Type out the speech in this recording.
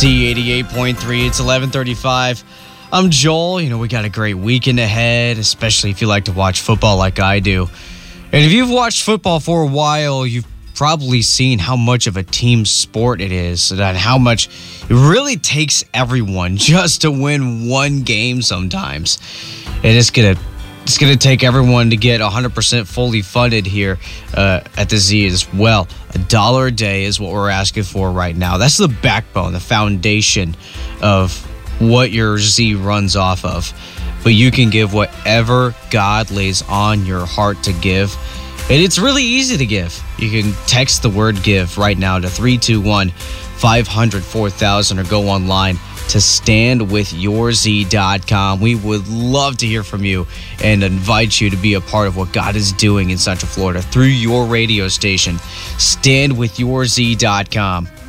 Z88.3. It's 11:35. I'm Joel. We got a great weekend ahead, especially if you like to watch football like I do. And if you've watched football for a while, you've probably seen how much of a team sport it is and how much it really takes everyone just to win one game sometimes. And it's gonna take everyone to get 100% fully funded here at the Z as well. $1 a day is what we're asking for right now. That's the backbone, the foundation of what your Z runs off of. But you can give whatever God lays on your heart to give. And it's really easy to give. You can text the word give right now to 321-500-4000 or go online to standwithyourz.com. We would love to hear from you and invite you to be a part of what God is doing in Central Florida through your radio station, standwithyourz.com.